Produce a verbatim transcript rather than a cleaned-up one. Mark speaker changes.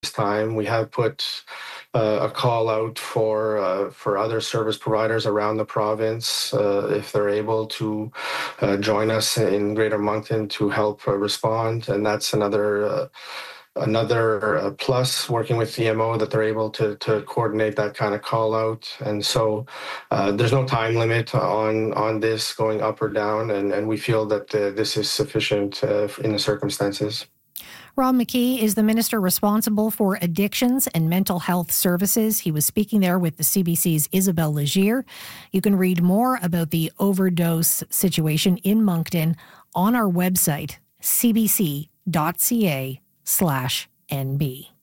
Speaker 1: time. We have put uh, a call out for uh, for other service providers around the province, uh, if they're able to uh, join us in Greater Moncton to help uh, respond. And that's another uh, another uh, plus, working with C M O, that they're able to to coordinate that kind of call out. And so uh, there's no time limit on on this going up or down, and, and we feel that uh, this is sufficient uh, in the circumstances.
Speaker 2: Rob McKee is the minister responsible for addictions and mental health services. He was speaking there with the C B C's Isabelle Legier. You can read more about the overdose situation in Moncton on our website, c b c dot c a slash n b.